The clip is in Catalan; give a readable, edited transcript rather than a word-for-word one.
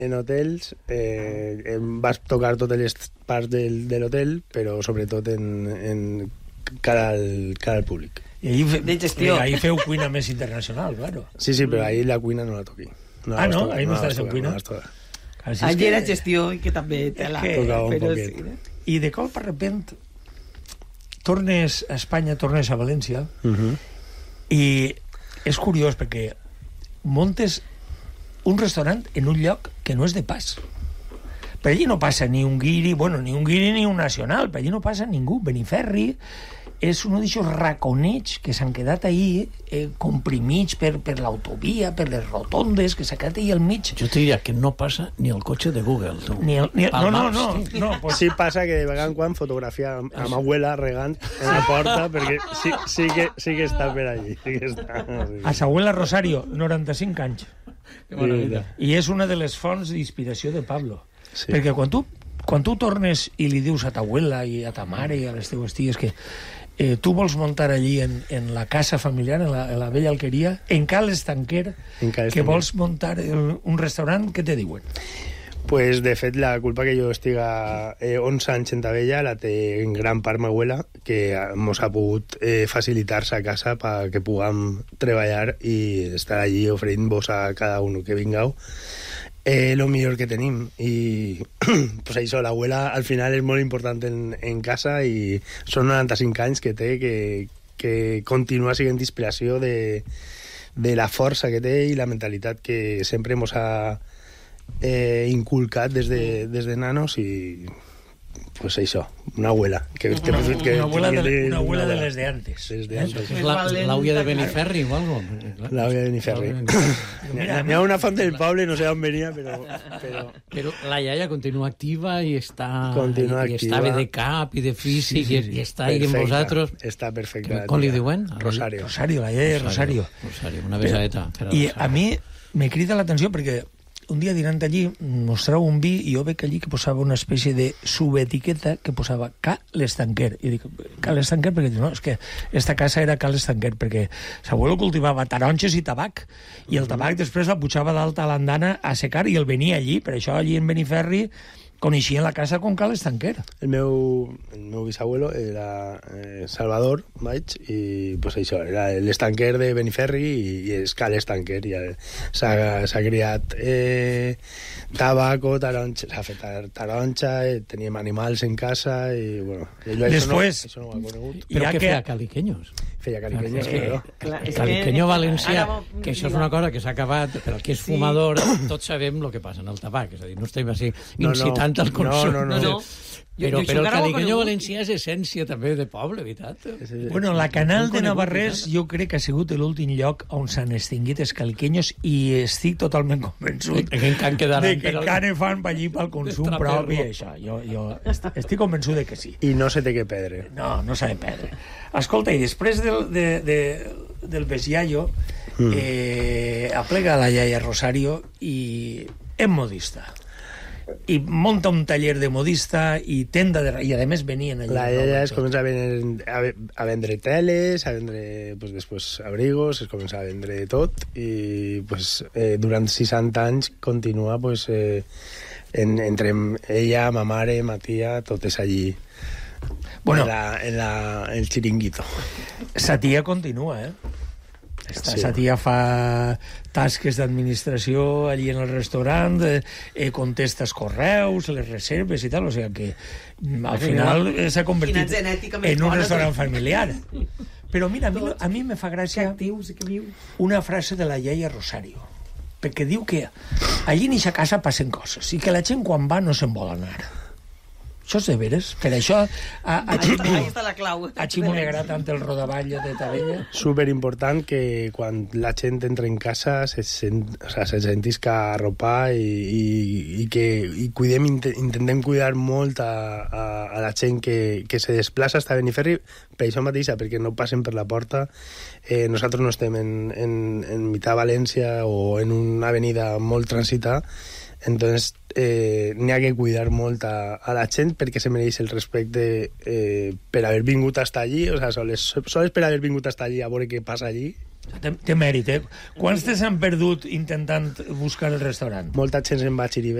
en hotels, vas tocar totes les parts de l'hotel, però sobretot en cara al públic. I ahí, de gestió. ahí feu cuina més internacional, claro. Sí, però ahí la cuina no la toqui. No? Ahí no estaves en cuina? Allí era gestió i que també te la... Tocava un poquet. I de cop de repent tornes a Espanya, tornes a València, i és curiós perquè montes un restaurant en un lloc que no és de pas. Per allí no passa ni un guiri, ni un nacional, per allí no passa ningú. Beniferri és un d'aixòs raconets que s'han quedat ahí comprimits per l'autovia, per les rotondes, que s'ha quedat ahí al mig. Jo te diria que no passa ni el cotxe de Google, tu. No. Pues sí passa que de vegada en quan fotografia a ma abuela regant en la porta, perquè sí que està per allí. Sí que està, sí. A sa abuela Rosario, 95 anys. Que maravilla. I és una de les fonts d'inspiració de Pablo. Sí. Perquè quan tu tornes i li dius a ta abuela i a ta mare i a les teues ties que tu vols muntar allí en la casa familiar, en la vella alqueria, en Cal Estanquer, que vols muntar un restaurant, què te diuen? Pues, de fet, la culpa que jo estiga 11 anys en Tabella la té en gran part ma abuela, que mos ha pogut facilitar-se a casa perquè puguem treballar i estar allí oferint-vos a cada un que vingueu lo millor que tenim. I pues això, l'abuela al final és molt important en casa i són 95 anys que té, que continua sent inspiració de la força que té i la mentalitat que sempre mos ha inculcat des de nanos. I pues això, una abuela una abuela de les de antes. L'àvia de Beniferri o algo. L'àvia de Beniferri. N'hi ha una font del poble, no sé on venia, però la iaia continua activa i està bé de cap i de físic, i està ahí amb vosaltres. Està perfecta. Com li diuen? Rosario, la iaia Rosario. Una besadeta. I a mi me crida l'atenció perquè un dia dinant allí mostrava un vi i jo veig allí que posava una espècie de subetiqueta que posava Cal Estanquer. I dic, Cal Estanquer? Perquè no, és que esta casa era Cal Estanquer, perquè s'abuelo cultivava taronges i tabac, i el tabac després la pujava d'alta a l'andana a secar i el venia allí. Per això allí en Beniferri coneixien la casa com Cal Estanquer. El meu bisabuelo era Salvador, i pues això, era l'Estanquer de Beniferri i és Cal Estanquer. S'ha criat tabaco, taronja, s'ha fet taronja, teníem animals en casa i, bueno... Després... Això no ho ha conegut. Però què feia caliqueños? Feia caliqueños, claro. Caliqueño valencià, que això és una cosa que s'ha acabat, però el que és fumador, tots sabem el que passa en el tabac, és a dir, no estem així incitant al consum. No. Però el caliqueño valencià és essència també de poble, veritat? Bueno, la Canal de Navarrés jo crec que ha sigut l'últim lloc on s'han extingit els caliqueños i estic totalment convençut de que encara fan allí pel consum propi i això. Jo estic convençut de que sí. I no se té que perdre. No s'ha de perdre. Escolta, i després del besiallo aplega la iaia Rosario i és modista. I monta un taller de modista i tenda de... I a més venien allà. La iaia es comença a vendre teles, a vendre pues, després abrigos, es comença a vendre tot i pues, durant 60 anys continua pues, entre ella, ma mare, ma tia, tot és allí. Bueno, en el xiringuito. Sa tia continua, Sa tia fa tasques d'administració allí en el restaurant, contesta els correus, les reserves i tal, o sigui que al final s'ha convertit en un restaurant familiar. Però mira, a mi me fa gràcia una frase de la iaia Rosario, perquè diu que allí en eixa casa passen coses i que la gent quan va no se'n vol anar. Això és de veres? Per això a Ximo li agrada tant el rodavalla de Tabella. Superimportant que quan la gent entra en casa se sentisca arropar i intentem cuidar molt a la gent que se desplaça hasta Beniferri per això mateixa, perquè no passen per la porta. Nosaltres no estem en mitjà València o en una avenida molt transitada, entonces n'hi ha que cuidar molt a la gent perquè se mereix el respecte per haver vingut hasta allí, o sea, sols per haver vingut hasta allí a veure què passa allí, Té mèrit, eh? Quants te s'han perdut intentant buscar el restaurant? Molta gent se'n va a Xirivella.